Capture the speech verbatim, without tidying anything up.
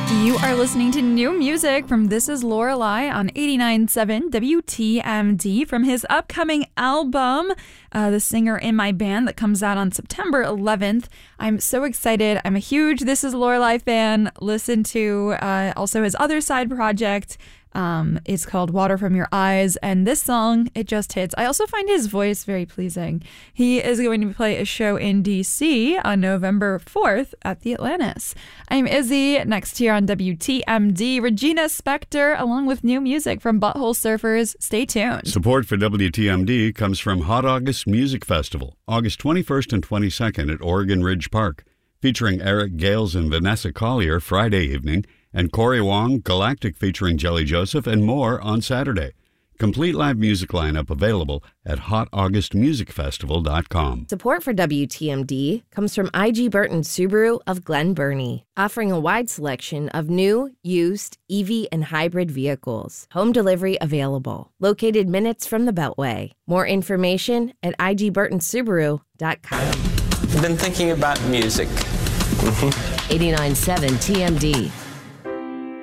You are listening to new music from This Is Lorelei on eighty-nine point seven W T M D from his upcoming album, uh, The Singer in My Band, that comes out on September eleventh. I'm so excited. I'm a huge This Is Lorelei fan. Listen to uh, also his other side project. Um, it's called Water From Your Eyes, and this song, it just hits. I also find his voice very pleasing. He is going to play a show in D C on November fourth at the Atlantis. I'm Izzy. Next here on W T M D, Regina Spektor, along with new music from Butthole Surfers. Stay tuned. Support for W T M D comes from Hot August Music Festival, August twenty-first and twenty-second at Oregon Ridge Park, featuring Eric Gales and Vanessa Collier Friday evening, and Corey Wong, Galactic featuring Jelly Joseph, and more on Saturday. Complete live music lineup available at hot august music festival dot com. Support for W T M D comes from I G Burton Subaru of Glen Burnie, offering a wide selection of new, used, E V, and hybrid vehicles. Home delivery available. Located minutes from the Beltway. More information at I G Burton Subaru dot com. I've been thinking about music. eighty-nine point seven T M D.